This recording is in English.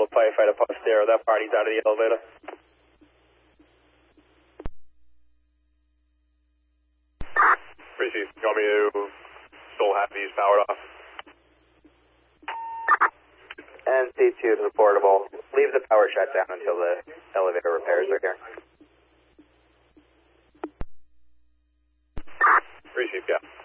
firefighter Postero. That party's out of the elevator. Chief, you want me to still have these powered off? And C2 to the portable. Leave the power shut down until the elevator repairs are here. Chief, yeah.